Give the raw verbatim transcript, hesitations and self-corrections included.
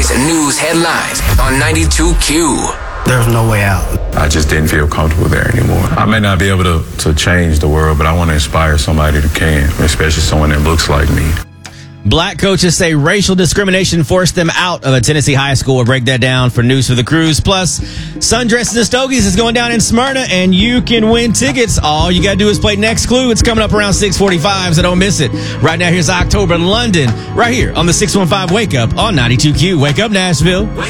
Today's news headlines on ninety-two Q. There's no way out. I just didn't feel comfortable there anymore. I may not be able to, to change the world, but I want to inspire somebody that can, especially someone that looks like me. Black coaches say racial discrimination forced them out of a Tennessee high school. We'll break that down for News for the Cruise. Plus, Sundresses and Stogies is going down in Smyrna, and you can win tickets. All you got to do is play Next Clue. It's coming up around six forty-five, so don't miss it. Right now, here's October in London, right here on the six one five Wake Up on ninety-two Q. Wake up, Nashville.